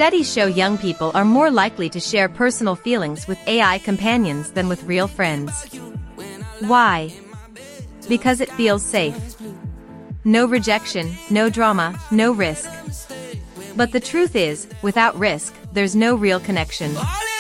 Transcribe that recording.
Studies show young people are more likely to share personal feelings with AI companions than with real friends. Why? Because it feels safe. No rejection, no drama, no risk. But the truth is, without risk, there's no real connection.